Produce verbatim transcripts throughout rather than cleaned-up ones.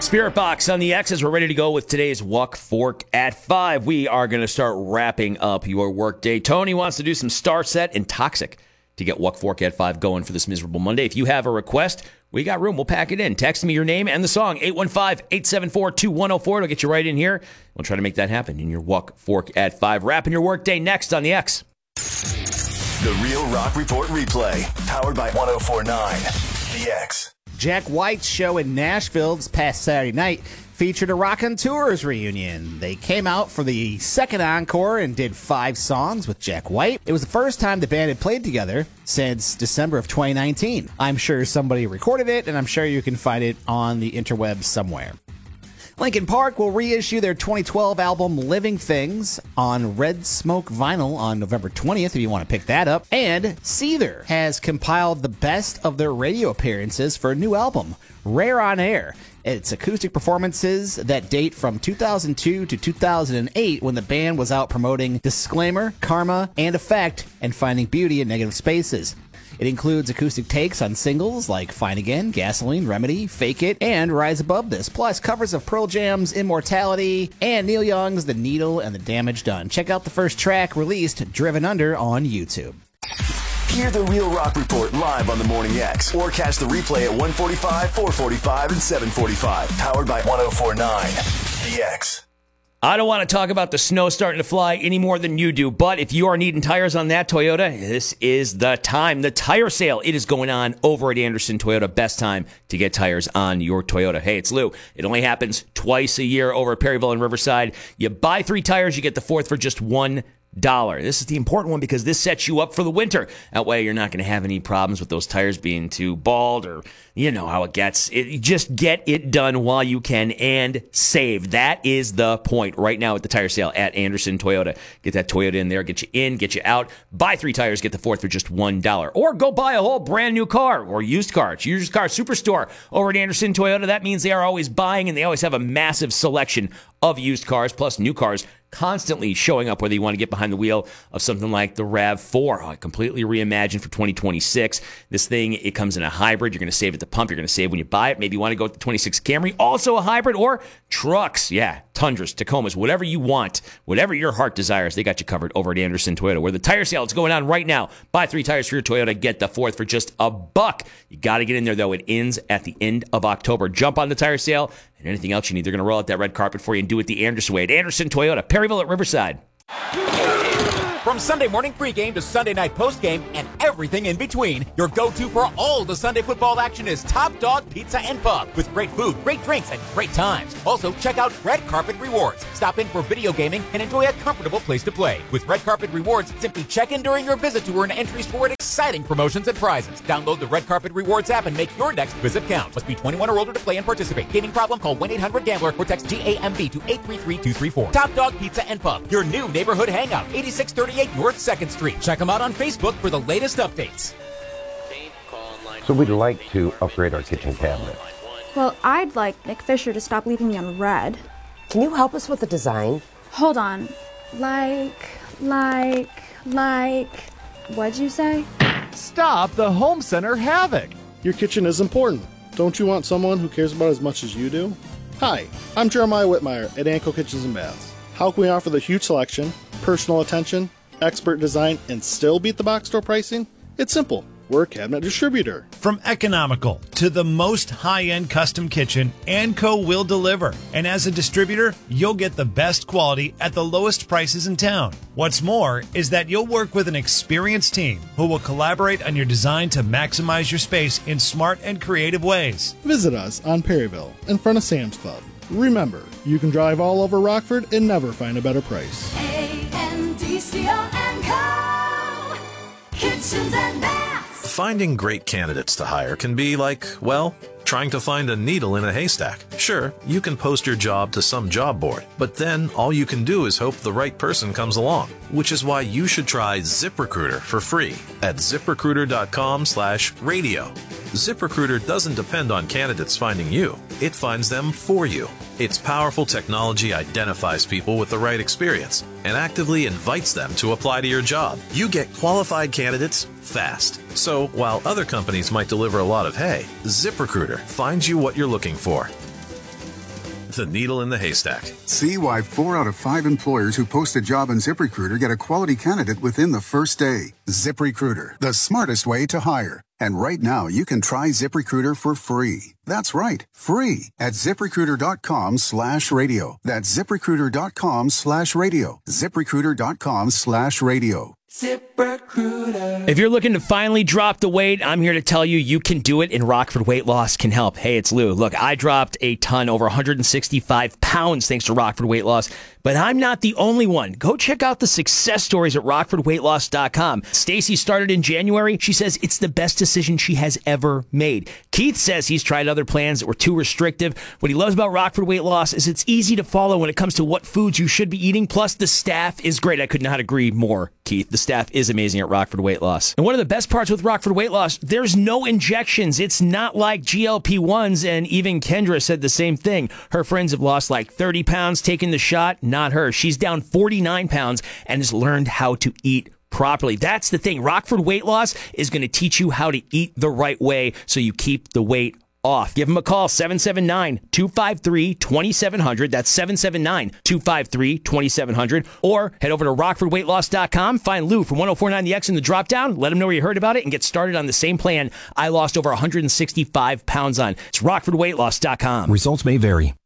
Spirit Box on the X's. We're ready to go with today's Wuck Fork at five. We are going to start wrapping up your workday. Tony wants to do some Star Set and Toxic to get Wuck Fork at five going for this miserable Monday. If you have a request, we got room. We'll pack it in. Text me your name and the song, eight one five, eight seven four, two one zero four. It'll get you right in here. We'll try to make that happen in your Wuck Fork at five. Wrapping your workday next on the X. The Real Rock Report replay, powered by one oh four point nine The X. Jack White's show in Nashville this past Saturday night featured a Rockin' Tours reunion. They came out for the second encore and did five songs with Jack White. It was the first time the band had played together since December of twenty nineteen. I'm sure somebody recorded it, and I'm sure you can find it on the interwebs somewhere. Linkin Park will reissue their twenty twelve album Living Things on Red Smoke vinyl on November twentieth if you want to pick that up. And Seether has compiled the best of their radio appearances for a new album, Rare on Air. It's acoustic performances that date from two thousand two to two thousand eight when the band was out promoting Disclaimer, Karma, and Effect, and finding beauty in negative spaces. It includes acoustic takes on singles like Fine Again, Gasoline, Remedy, Fake It, and Rise Above This, plus covers of Pearl Jam's Immortality and Neil Young's The Needle and the Damage Done. Check out the first track released, Driven Under, on YouTube. Hear the Real Rock Report live on the Morning X, or catch the replay at one forty-five, four forty-five, and seven forty-five. Powered by one oh four point nine The X. I don't want to talk about the snow starting to fly any more than you do, but if you are needing tires on that Toyota, this is the time. The tire sale, it is going on over at Anderson Toyota. Best time to get tires on your Toyota. Hey, it's Lou. It only happens twice a year over at Perryville and Riverside. You buy three tires, you get the fourth for just one dollar. This is the important one because this sets you up for the winter. That way you're not going to have any problems with those tires being too bald, or you know how it gets. It, just get it done while you can and save. That is the point right now at the tire sale at Anderson Toyota. Get that Toyota in there, get you in, get you out. Buy three tires, get the fourth for just one dollar. Or go buy a whole brand new car or used car. It's used car superstore over at Anderson Toyota. That means they are always buying, and they always have a massive selection of used cars plus new cars constantly showing up, whether you want to get behind the wheel of something like the RAV four, oh, completely reimagined for twenty twenty-six. This thing, it comes in a hybrid. You're going to save at the pump. You're going to save when you buy it. Maybe you want to go with the twenty-six Camry, also a hybrid, or trucks. Yeah, Tundras, Tacomas, whatever you want, whatever your heart desires, they got you covered over at Anderson Toyota, where the tire sale is going on right now. Buy three tires for your Toyota, get the fourth for just a buck. You got to get in there, though. It ends at the end of October. Jump on the tire sale, and anything else you need, they're going to roll out that red carpet for you and do it the Anderson way at Anderson Toyota, Perryville at Riverside. From Sunday morning pregame to Sunday night postgame and everything in between, your go-to for all the Sunday football action is Top Dog Pizza and Pub, with great food, great drinks, and great times. Also, check out Red Carpet Rewards. Stop in for video gaming and enjoy a comfortable place to play. With Red Carpet Rewards, simply check in during your visit to earn entries toward exciting promotions and prizes. Download the Red Carpet Rewards app and make your next visit count. Must be twenty-one or older to play and participate. Gaming problem? Call one eight hundred gambler or text G A M B to eight three three two three four. Top Dog Pizza and Pub, your new neighborhood hangout, eighty-six thirty-eight North second Street. Check them out on Facebook for the latest updates. So we'd like to upgrade our kitchen cabinet. Well, I'd like Nick Fisher to stop leaving me on red. Can you help us with the design? Hold on. Like, like, like, what'd you say? Stop the home center havoc. Your kitchen is important. Don't you want someone who cares about it as much as you do? Hi, I'm Jeremiah Whitmire at Anco Kitchens and Baths. How can we offer the huge selection, personal attention, expert design, and still beat the box store pricing? It's simple. We're a cabinet distributor. From economical to the most high-end custom kitchen, Anco will deliver. And as a distributor, you'll get the best quality at the lowest prices in town. What's more is that you'll work with an experienced team who will collaborate on your design to maximize your space in smart and creative ways. Visit us on Perryville in front of Sam's Club. Remember, you can drive all over Rockford and never find a better price. A N D C O and Co. Kitchens and Baths. Finding great candidates to hire can be like, well, trying to find a needle in a haystack. Sure, you can post your job to some job board, but then all you can do is hope the right person comes along, which is why you should try ZipRecruiter for free at ZipRecruiter.com slash radio. ZipRecruiter doesn't depend on candidates finding you. It finds them for you. Its powerful technology identifies people with the right experience and actively invites them to apply to your job. You get qualified candidates fast. So while other companies might deliver a lot of hay, ZipRecruiter finds you what you're looking for. the needle in the haystack. See why four out of five employers who post a job on ZipRecruiter get a quality candidate within the first day. ZipRecruiter, the smartest way to hire. And right now, you can try ZipRecruiter for free. That's right, free at ZipRecruiter.com slash radio. That's ZipRecruiter.com slash radio. ZipRecruiter.com slash radio. ZipRecruiter. If you're looking to finally drop the weight, I'm here to tell you you can do it, and Rockford Weight Loss can help. Hey, it's Lou. Look, I dropped a ton, over one hundred sixty-five pounds thanks to Rockford Weight Loss, but I'm not the only one. Go check out the success stories at Rockford Weight Loss dot com. Stacy started in January. She says it's the best decision she has ever made. Keith says he's tried other plans that were too restrictive. What he loves about Rockford Weight Loss is it's easy to follow when it comes to what foods you should be eating, plus the staff is great. I could not agree more, Keith. The staff is amazing at Rockford Weight Loss. And one of the best parts with Rockford Weight Loss, there's no injections. It's not like G L P ones, and even Kendra said the same thing. Her friends have lost like thirty pounds taking the shot. Not her. She's down forty-nine pounds and has learned how to eat properly. That's the thing. Rockford Weight Loss is going to teach you how to eat the right way so you keep the weight off. Give them a call, seven seven nine, two five three, two seven zero zero. That's seven seven nine, two five three, two seven zero zero. Or head over to Rockford Weight Loss dot com. Find Lou from one oh four point nine The X in the drop-down. Let him know where you heard about it and get started on the same plan I lost over one hundred sixty-five pounds on. It's Rockford Weight Loss dot com. Results may vary.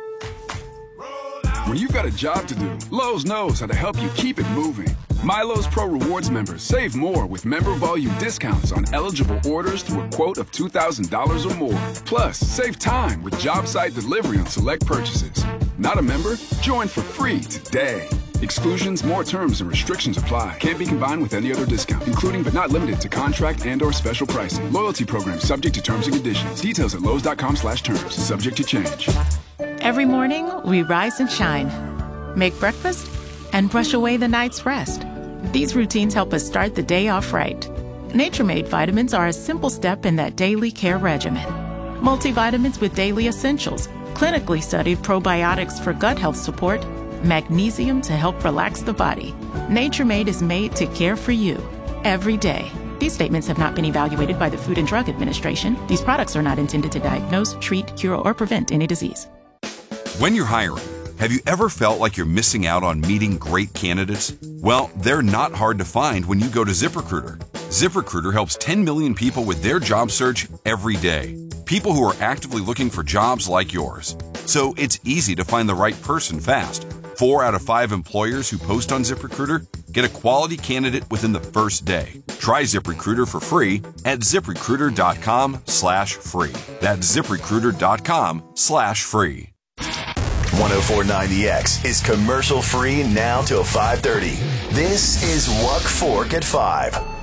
When you've got a job to do, Lowe's knows how to help you keep it moving. MyLowe's Pro Rewards members save more with member volume discounts on eligible orders through a quote of two thousand dollars or more. Plus, save time with job site delivery on select purchases. Not a member? Join for free today. Exclusions, more terms, and restrictions apply. Can't be combined with any other discount, including but not limited to contract and or special pricing. Loyalty program subject to terms and conditions. Details at Lowe's dot com slash terms. Subject to change. Every morning, we rise and shine, make breakfast, and brush away the night's rest. These routines help us start the day off right. Nature Made vitamins are a simple step in that daily care regimen. Multivitamins with daily essentials, clinically studied probiotics for gut health support, magnesium to help relax the body. Nature Made is made to care for you every day. These statements have not been evaluated by the Food and Drug Administration. These products are not intended to diagnose, treat, cure, or prevent any disease. When you're hiring, have you ever felt like you're missing out on meeting great candidates? Well, they're not hard to find when you go to ZipRecruiter. ZipRecruiter helps ten million people with their job search every day. People who are actively looking for jobs like yours. So it's easy to find the right person fast. Four out of five employers who post on ZipRecruiter get a quality candidate within the first day. Try ZipRecruiter for free at ZipRecruiter.com slash free. That's ZipRecruiter.com slash free. one oh four point nine The X is commercial free now till five thirty. This is Wuck Fork at five.